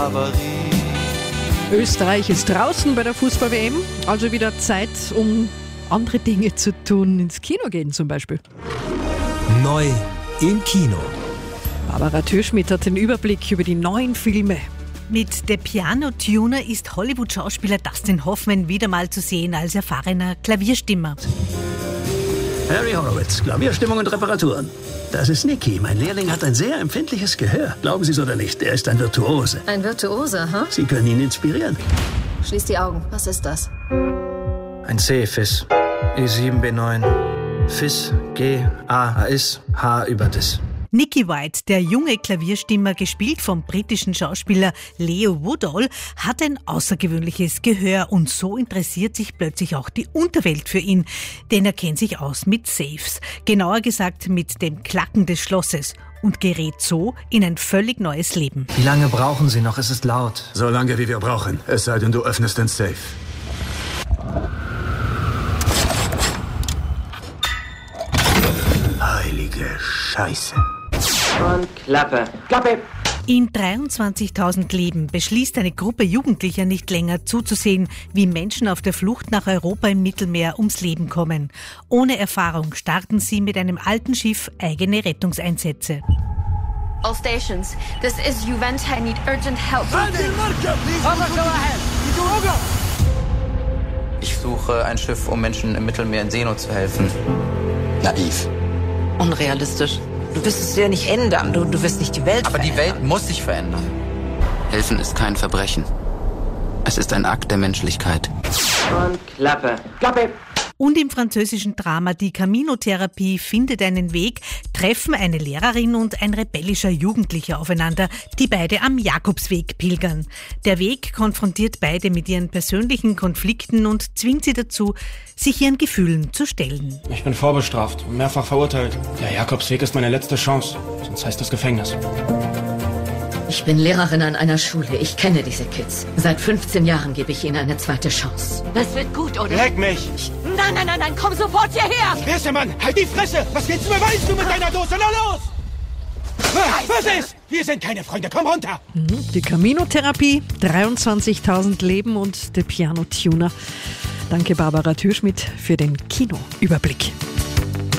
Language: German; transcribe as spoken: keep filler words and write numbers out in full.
Österreich ist draußen bei der Fußball-W M, also wieder Zeit, um andere Dinge zu tun, ins Kino gehen zum Beispiel. Neu im Kino. Barbara Türschmidt hat den Überblick über die neuen Filme. Mit The Piano Tuner ist Hollywood-Schauspieler Dustin Hoffman wieder mal zu sehen als erfahrener Klavierstimmer. Harry Horowitz, Klavierstimmung und Reparaturen. Das ist Nicky. Mein Lehrling hat ein sehr empfindliches Gehör. Glauben Sie es oder nicht, er ist ein Virtuose. Ein Virtuose, ha? Huh? Sie können ihn inspirieren. Schließ die Augen. Was ist das? Ein C-Fis. E sieben B neun. Fis, G, A, Is, H über Dis. Nicky White, der junge Klavierstimmer, gespielt vom britischen Schauspieler Leo Woodall, hat ein außergewöhnliches Gehör und so interessiert sich plötzlich auch die Unterwelt für ihn, denn er kennt sich aus mit Safes, genauer gesagt mit dem Klacken des Schlosses und gerät so in ein völlig neues Leben. Wie lange brauchen Sie noch? Es ist laut. So lange, wie wir brauchen, es sei denn, du öffnest den Safe. Heilige Scheiße. Und Klappe. Klappe! In dreiundzwanzigtausend Leben beschließt eine Gruppe Jugendlicher nicht länger zuzusehen, wie Menschen auf der Flucht nach Europa im Mittelmeer ums Leben kommen. Ohne Erfahrung starten sie mit einem alten Schiff eigene Rettungseinsätze. All stations, this is Juventa, I need urgent help. Ich suche ein Schiff, um Menschen im Mittelmeer in Seenot zu helfen. Naiv. Unrealistisch. Du wirst es ja nicht ändern. Du, du wirst nicht die Welt Aber verändern. die Welt muss sich verändern. Helfen ist kein Verbrechen. Es ist ein Akt der Menschlichkeit. Und Klappe. Klappe! Und im französischen Drama Die Camino-Therapie findet einen Weg, treffen eine Lehrerin und ein rebellischer Jugendlicher aufeinander, die beide am Jakobsweg pilgern. Der Weg konfrontiert beide mit ihren persönlichen Konflikten und zwingt sie dazu, sich ihren Gefühlen zu stellen. Ich bin vorbestraft, mehrfach verurteilt. Der Jakobsweg ist meine letzte Chance, sonst heißt das Gefängnis. Ich bin Lehrerin an einer Schule. Ich kenne diese Kids. Seit fünfzehn Jahren gebe ich ihnen eine zweite Chance. Das wird gut, oder? Leck mich! Nein, nein, nein, nein, komm sofort hierher! Fresse, Mann! Halt die Fresse! Was willst du beweisen, du mit deiner Dose? Na los! Was ist? Wir sind keine Freunde, komm runter! Die Camino-Therapie, dreiundzwanzigtausend Leben und The Piano Tuner. Danke Barbara Türschmidt für den Kinoüberblick.